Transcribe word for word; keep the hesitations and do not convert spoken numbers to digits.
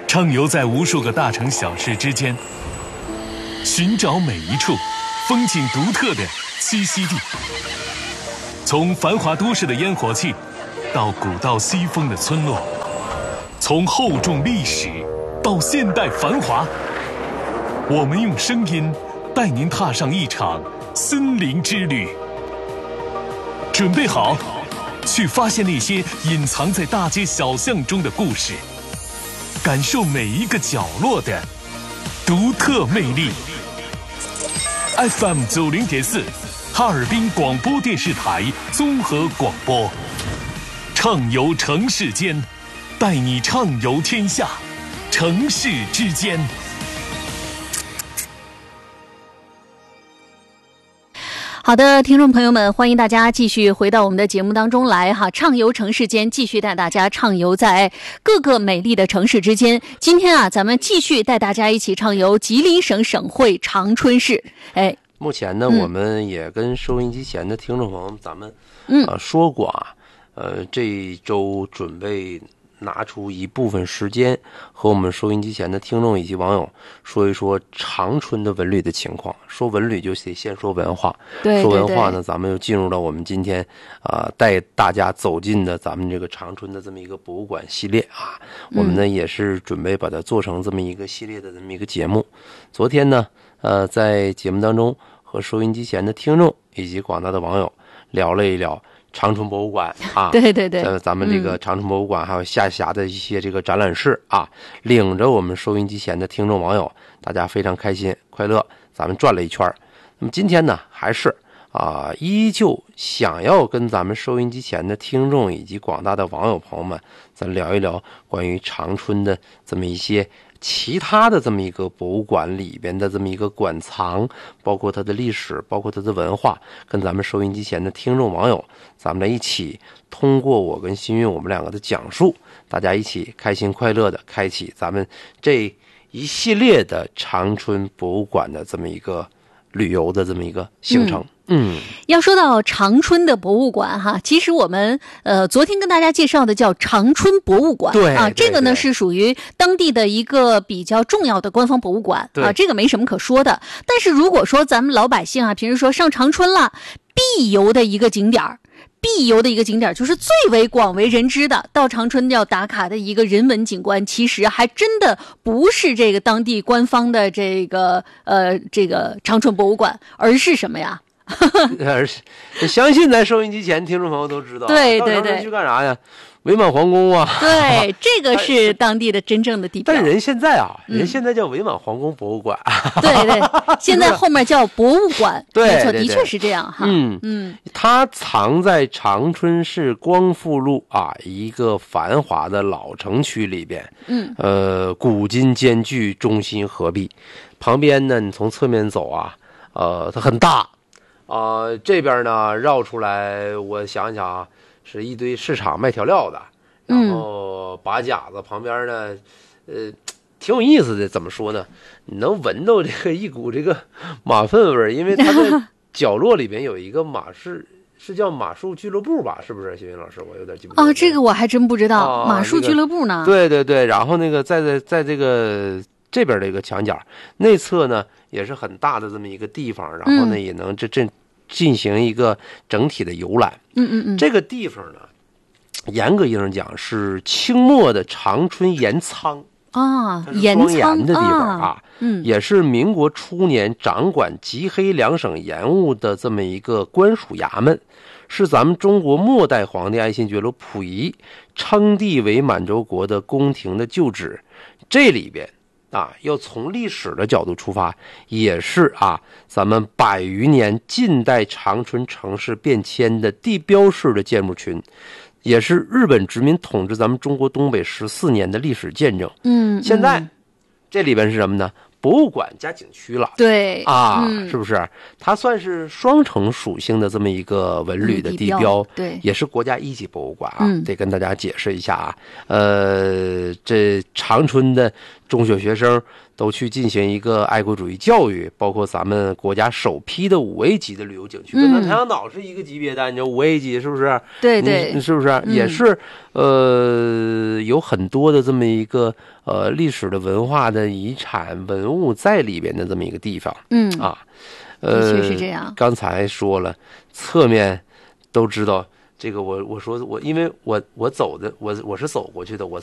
畅游在无数个大城小市之间，寻找每一处风景独特的栖息地。从繁华都市的烟火气，到古道西风的村落，从厚重历史到现代繁华，我们用声音带您踏上一场森林之旅。准备好，去发现那些隐藏在大街小巷中的故事，感受每一个角落的独特魅力。F M 九零点四，哈尔滨广播电视台综合广播，畅游城市间，带你畅游天下，城市之间。 好的，听众朋友们，欢迎大家继续回到我们的节目当中来哈，畅游城市间，继续带大家畅游在各个美丽的城市之间。今天啊，咱们继续带大家一起畅游吉林省省会长春市。哎， 目前呢，嗯、我们也跟收音机前的听众朋友们，咱们嗯、 呃说过啊，呃，这一周准备拿出一部分时间和我们收音机前的听众以及网友说一说长春的文旅的情况。说文旅就得先说文化， 对对对， 说文化呢，咱们又进入到我们今天啊、呃、带大家走进的咱们这个长春的这么一个博物馆系列啊。我们呢、嗯、也是准备把它做成这么一个系列的这么一个节目。昨天呢，呃，在节目当中和收音机前的听众以及广大的网友聊了一聊长春博物馆啊， 对对对， 呃，咱们这个长春博物馆还有下辖的一些这个展览室啊，嗯、领着我们收音机前的听众网友，大家非常开心快乐，咱们转了一圈。那么今天呢，还是啊，依旧想要跟咱们收音机前的听众以及广大的网友朋友们，咱聊一聊关于长春的这么一些其他的这么一个博物馆里边的这么一个馆藏，包括它的历史，包括它的文化，跟咱们收音机前的听众网友，咱们来一起通过我跟新韵我们两个的讲述，大家一起开心快乐的开启咱们这一系列的长春博物馆的这么一个旅游的这么一个行程。嗯嗯， 要说到长春的博物馆哈，其实我们呃昨天跟大家介绍的叫长春博物馆， 对啊，这个呢对是属于当地的一个比较重要的官方博物馆啊，这个没什么可说的。但是如果说咱们老百姓啊，平时说上长春了，必游的一个景点儿。必游的一个景点就是最为广为人知的，到长春要打卡的一个人文景观，其实还真的不是这个当地官方的这个呃这个长春博物馆，而是什么呀？ 而是相信咱收音机前听众朋友都知道， 对对对， 去干啥呀？伪满皇宫啊， 对，这个是当地的真正的地标。 但人现在啊，人现在叫伪满皇宫博物馆。 嗯、对对，现在后面叫博物馆。 对， 没错， 对对的确是这样哈。 嗯嗯， 它藏在长春市光复路啊一个繁华的老城区里边。 嗯， 呃，古今兼具，中心合璧。旁边呢，你从侧面走啊，呃，它很大。啊、呃，这边呢绕出来，我想想啊，是一堆市场卖调料的，然后把架子旁边呢，呃，挺有意思的。怎么说呢？你能闻到这个一股这个马粪味儿，因为它在角落里边有一个马是是叫马术俱乐部吧？是不是？新云老师，我有点记不住。 哦，这个我还真不知道， 啊、 马术俱乐部呢？ 那个、对对对，然后那个在在在这个。这边的一个墙角内侧呢也是很大的这么一个地方，然后呢、嗯、也能这这进行一个整体的游览。 嗯嗯嗯， 这个地方呢严格意义上讲是清末的长春盐仓啊， 盐仓的地方啊， 啊嗯， 也是民国初年掌管吉黑两省盐务的这么一个官署衙门，是咱们中国末代皇帝爱新觉罗溥仪称帝为满洲国的宫廷的旧址。这里边啊，要从历史的角度出发，也是啊，咱们百余年近代长春城市变迁的地标式的建筑群，也是日本殖民统治咱们中国东北十四年的历史见证。 嗯， 现在这里边是什么呢？博物馆加景区了， 对啊、 嗯， 是不是？它算是双城属性的这么一个文旅的地标， 嗯、地标对， 也是国家一级博物馆啊、 嗯。 得跟大家解释一下啊，呃，这长春的中小学生都去进行一个爱国主义教育，包括咱们国家首批的五 A 级的旅游景区，跟咱太阳岛是一个级别的，你知道五 A 级是不是？ 对对， 是不是、嗯、也是呃有很多的这么一个呃历史的文化的遗产文物在里边的这么一个地方， 嗯啊，呃， 的确是这样。 刚才说了，侧面都知道。这个我我说我因为我我走的我我是走过去的，我